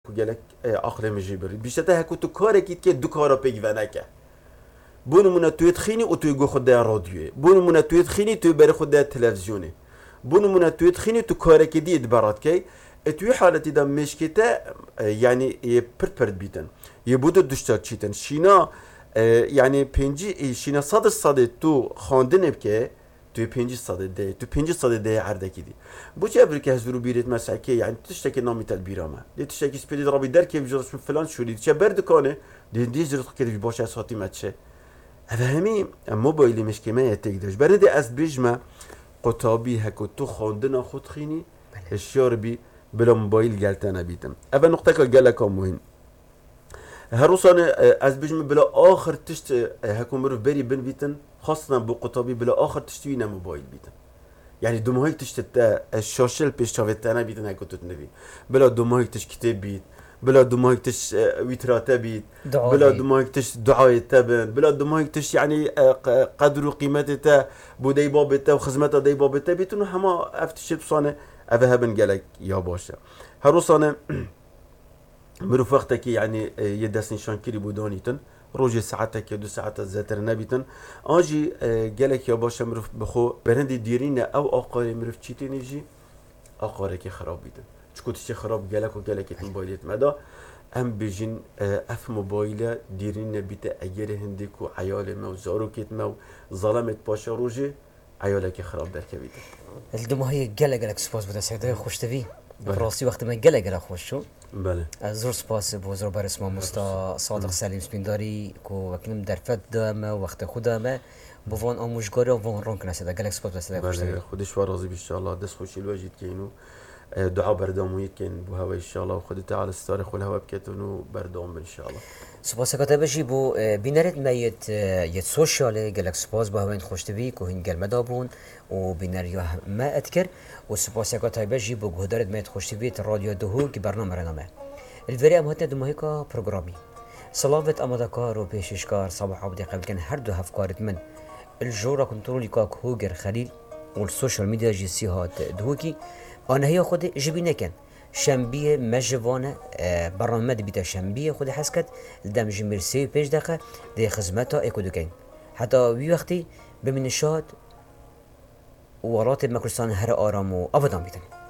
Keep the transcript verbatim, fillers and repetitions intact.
gelek akle mecibri. Bişte heku tu kare kit ke du kara pekveneke. Bunu muna tu etkhini o tu go khoda radyoye. Bunu muna tu etkhini tu beri khoda televizyonu. Bunu muna tu etkhini tu kare ke di idbarat ke. Tu haleti da meşkete yani pırt pırt biten. Ye bu da düşta çiten. Şina yani penci şina sadı sadı tu khandin ebke tu penci sadı de tu penci sadı de ardaki di. Bu çevir ke hazuru biret mesake yani tişteki namitel birama. De tişteki spedi rabi der ke vjurus falan şuli. Çe berdikane de dizrit ke de başa sati matche. Efhemi موبایلی مشکمه یتیگدش برای از بیشمه قطابی هکو تو خواندن خود خینی اشیار بی بلا موبایل گلته نبیتم. اول نقطه که گله که مهم. هر روزان از بیشمه بلا آخر تشت هکو مروف بری بن بیتن خاصنا با قطابی بلا آخر تشتوی نه موبایل بیتن. یعنی دومایی تشت تا شاشل پیش شافت نبیتن هکو تو نبی. بلا دومایی تشت کتاب بیت. بلا دماغتش ويتراته بيت بلا دماغتش دعاء تبن بلا دماغتش يعني قدر وقيمته بودي بابته وخدمته دي بابته بيتون هما افتش تصانه اذهبن قالك يا باشا هروصانه مروف وقتك يعني يدس نشان كري بودانيتن روجي ساعتك دو ساعات زاتر نبيتن اجي قالك يا باشا مروف بخو برندي ديرينا او اقاري مروف تشيتي نجي اقارك خراب بيتن چکو تیشه خراب گلک و گلکت موبایلت مدا ام بیجین اف موبایل دیرین نبیت اگر هندی کو عیال ما و زاروکت ما و ظلمت پاشا روجه عیالک خراب در کبیده الدم هي گله گلک سپاس بده سعیده خوشتوی براستی وقتی من گله گله خوش شو بله زور سپاس بو زور برس ما مستا صادق سلیم سپینداری کو وکنم در فد دامه وقت خودمه بوان آموزگاری و وان رون کنه سعیده گلک سپاس بده خوشتوی خودش وارازی ان شاء الله دست خوشی الواجد کینو دعاء بردام ويكن بهوا ان شاء الله وخذ تعالى التاريخ والهوا بكتنو بردام ان شاء الله سپاس کاتب بشی بو بینرت میت یت سوشال گلک سپاس با هوین خوشتوی کو هین گلمه دابون و بینریا ما اذكر و سپاس کاتب بشی بو گهدارت میت خوشتوی رادیو دهو کی برنامه رنامه الفري امهاتنا دمهيكا برنامجي صلافت امادكار و پیششکار صباح عبد قبل كان هر دو هفكارت من الجورا كنترولي كاك هوجر خليل والسوشيال ميديا جيسي هات دهوكي آنها هي خود جبی نکن شنبه مجوانه برنامه بیت شنبه خود حس کرد دم جمرسی پیش دقیقه دی خدمت ها اکو دکین حتی وی وقتی بمینشاد ورات مکرستان هر آرام و آبادان بیتن